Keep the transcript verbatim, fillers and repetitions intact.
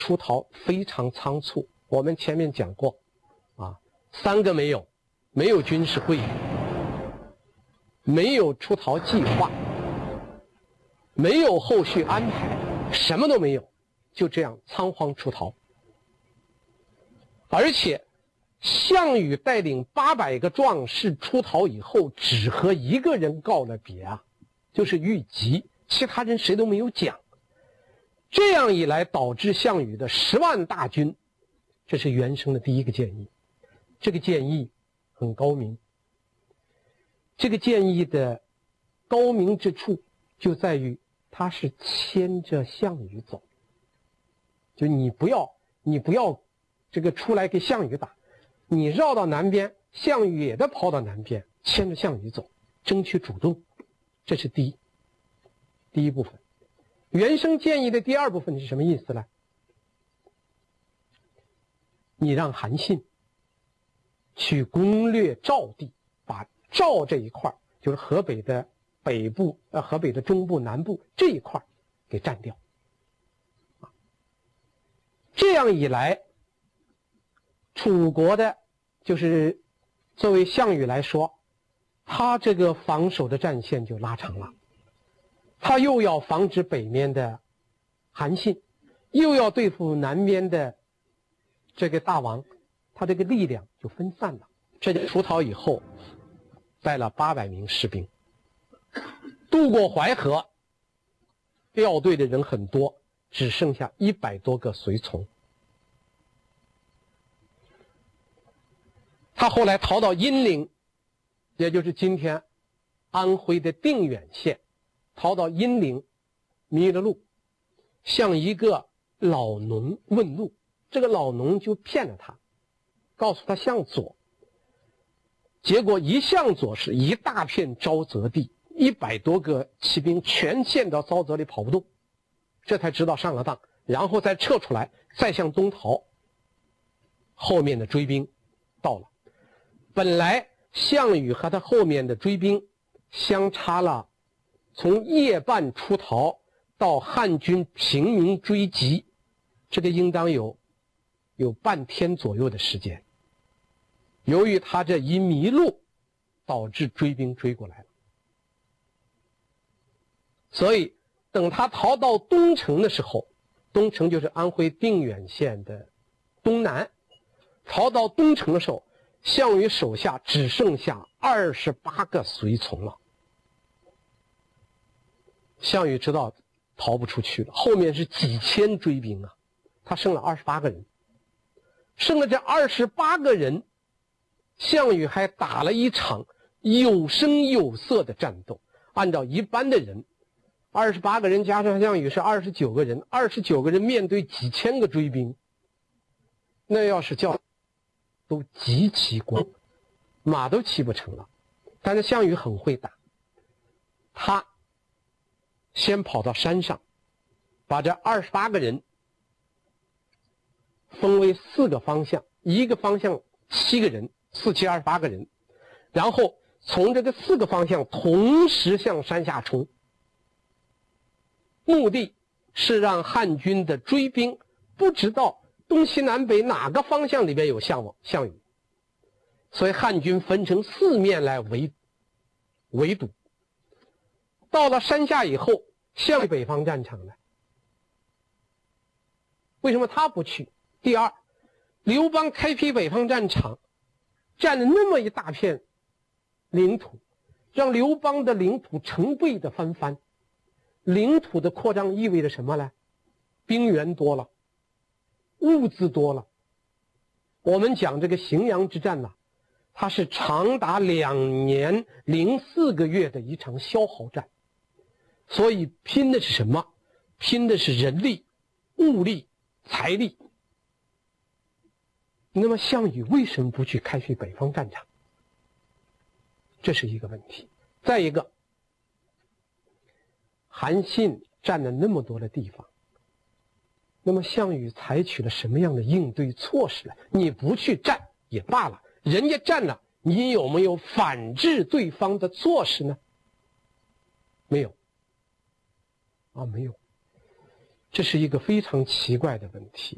出逃非常仓促。我们前面讲过，啊，三个没有，没有军事会议，没有出逃计划，没有后续安排，什么都没有，就这样仓皇出逃。而且项羽带领八百个壮士出逃以后，只和一个人告了别啊，就是虞姬，其他人谁都没有讲。这样一来，导致项羽的十万大军，这是袁生的第一个建议。这个建议很高明。这个建议的高明之处就在于，他是牵着项羽走，就你不要，你不要这个出来给项羽打，你绕到南边，项羽也得跑到南边，牵着项羽走，争取主动。这是第一第一部分。袁生建议的第二部分是什么意思呢？你让韩信去攻略赵地，把赵这一块，就是河北的北部、呃河北的中部、南部这一块给占掉。这样一来，楚国的，就是作为项羽来说，他这个防守的战线就拉长了。他又要防止北面的韩信，又要对付南边的这个大王，他这个力量就分散了。这就出逃以后，带了八百名士兵，渡过淮河，调队的人很多，只剩下一百多个随从。他后来逃到阴陵，也就是今天安徽的定远县，逃到阴陵，迷了路，向一个老农问路。这个老农就骗了他，告诉他向左，结果一向左是一大片沼泽地，一百多个骑兵全陷到沼泽里跑不动，这才知道上了当，然后再撤出来，再向东逃。后面的追兵到了，本来项羽和他后面的追兵相差了，从夜半出逃到汉军平民追击，这个应当有有半天左右的时间。由于他这一迷路，导致追兵追过来了。所以等他逃到东城的时候，东城就是安徽定远县的东南，逃到东城的时候，项羽手下只剩下二十八个随从了。项羽知道逃不出去了，后面是几千追兵啊，他剩了二十八个人。剩了这二十八个人，项羽还打了一场有声有色的战斗。按照一般的人，二十八个人加上项羽是二十九个人，二十九个人面对几千个追兵，那要是叫都极其光，马都骑不成了。但是项羽很会打，他先跑到山上，把这二十八个人分为四个方向，一个方向七个人，四七二十八个人，然后从这个四个方向同时向山下冲，目的是让汉军的追兵不知道东西南北哪个方向里边有项项羽，所以汉军分成四面来围围堵。到了山下以后，向北方战场呢，为什么他不去？第二，刘邦开辟北方战场，占了那么一大片领土，让刘邦的领土成倍的翻番。领土的扩张意味着什么呢？兵源多了，物资多了。我们讲这个荥阳之战呢，它是长达两年零四个月的一场消耗战，所以拼的是什么？拼的是人力、物力、财力。那么项羽为什么不去开辟北方战场？这是一个问题。再一个，韩信占了那么多的地方，那么项羽采取了什么样的应对措施呢？你不去占也罢了，人家占了，你有没有反制对方的措施呢？没有啊，没有。这是一个非常奇怪的问题。